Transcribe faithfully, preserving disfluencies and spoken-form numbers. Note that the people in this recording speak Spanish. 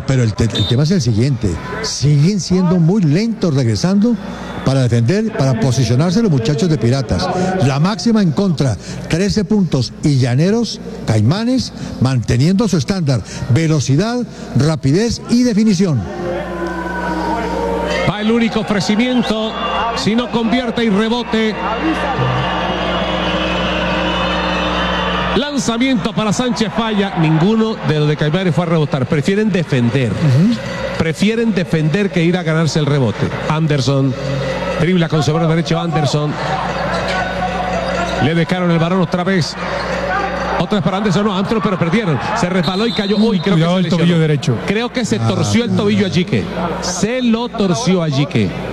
pero el, te, el tema es el siguiente. Siguen siendo muy lentos regresando para defender, para posicionarse los muchachos de Piratas. La máxima en contra, trece puntos. Y Llaneros, Caimanes, manteniendo su estándar. Velocidad, rapidez y definición. Va el único ofrecimiento. Si no convierte y rebote. Lanzamiento para Sánchez, falla. Ninguno de los de Caimanes fue a rebotar. Prefieren defender. Uh-huh. Prefieren defender que ir a ganarse el rebote. Anderson. Dribla con su brazo derecho Anderson. Le dejaron el balón otra vez. Otra vez para Anderson. No, Anderson, pero perdieron. Se resbaló y cayó. Uy, creo Cuidado que se el tobillo derecho. Creo que se torció el tobillo a Jique. Se lo torció a Jique.